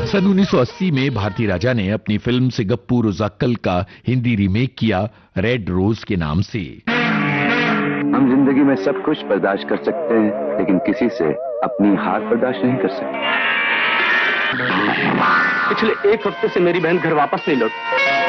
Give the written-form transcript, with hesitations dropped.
सन 1980 में भारती राजा ने अपनी फिल्म सिगप्पू रोजाक्कल का हिंदी रीमेक किया रेड रोज के नाम से। हम जिंदगी में सब कुछ बर्दाश्त कर सकते हैं, लेकिन किसी से अपनी हार बर्दाश्त नहीं कर सकते। पिछले एक हफ्ते से मेरी बहन घर वापस नहीं लौटी।